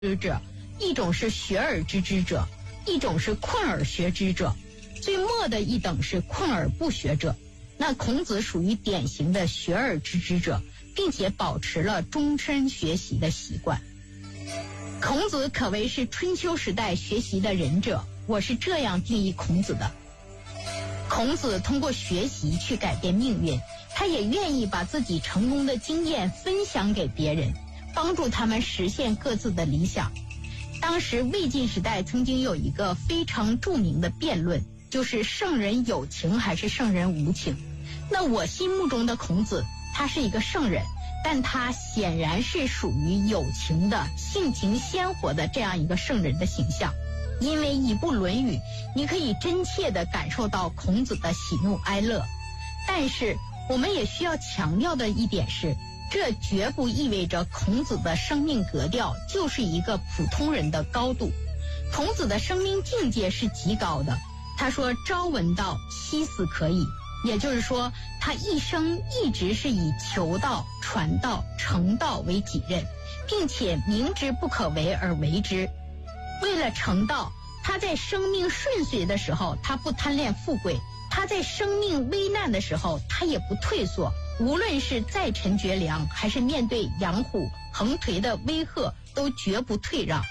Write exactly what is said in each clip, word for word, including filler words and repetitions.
之者，一种是学而知之者，一种是困而学之者，最末的一等是困而不学者。那孔子属于典型的学而知之者，并且保持了终身学习的习惯。孔子可谓是春秋时代学习的仁者，我是这样定义孔子的。孔子通过学习去改变命运，他也愿意把自己成功的经验分享给别人，帮助他们实现各自的理想。当时魏晋时代曾经有一个非常著名的辩论，就是圣人有情还是圣人无情。那我心目中的孔子，他是一个圣人，但他显然是属于有情的、性情鲜活的这样一个圣人的形象。因为一部《论语》，你可以真切地感受到孔子的喜怒哀乐。但是我们也需要强调的一点是，这绝不意味着孔子的生命格调就是一个普通人的高度。孔子的生命境界是极高的，他说朝闻道，夕死可矣，也就是说他一生一直是以求道、传道、成道为己任，并且明知不可为而为之。为了成道，他在生命顺遂的时候，他不贪恋富贵；他在生命危难的时候，他也不退缩。无论是在陈绝粮，还是面对养虎、横颓的威吓，都绝不退让。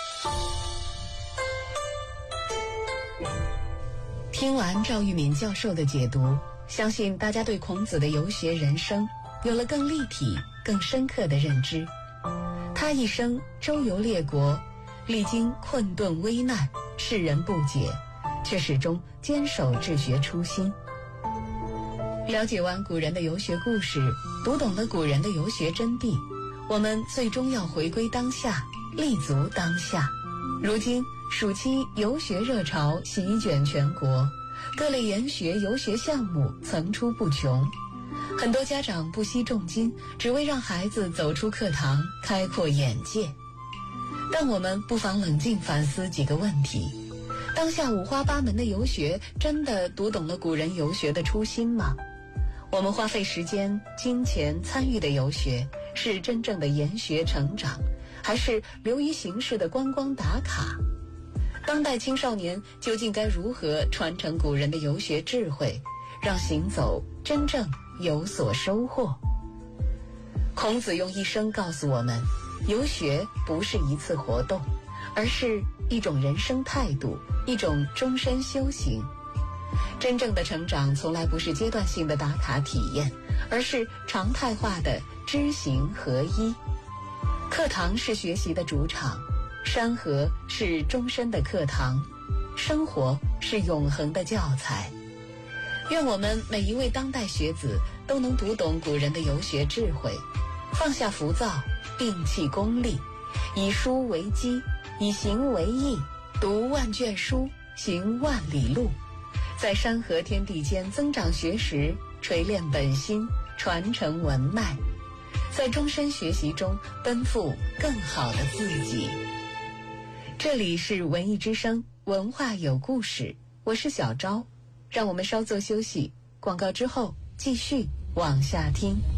听完赵玉敏教授的解读，相信大家对孔子的游学人生有了更立体、更深刻的认知。他一生周游列国，历经困顿危难，世人不解，却始终坚守治学初心。了解完古人的游学故事，读懂了古人的游学真谛，我们最终要回归当下，立足当下。如今暑期游学热潮席卷全国，各类研学游学项目层出不穷，很多家长不惜重金，只为让孩子走出课堂，开阔眼界。但我们不妨冷静反思几个问题：当下五花八门的游学，真的读懂了古人游学的初心吗？我们花费时间、金钱参与的游学，是真正的研学成长，还是流于形式的观光打卡？当代青少年究竟该如何传承古人的游学智慧，让行走真正有所收获？孔子用一生告诉我们，游学不是一次活动，而是一种人生态度，一种终身修行。真正的成长从来不是阶段性的打卡体验，而是常态化的知行合一。课堂是学习的主场，山河是终身的课堂，生活是永恒的教材。愿我们每一位当代学子都能读懂古人的游学智慧，放下浮躁，摒弃功利，以书为基，以行为义，读万卷书，行万里路，在山河天地间增长学识，锤炼本心，传承文脉，在终身学习中奔赴更好的自己。这里是文艺之声，文化有故事，我是小昭，让我们稍作休息，广告之后继续往下听。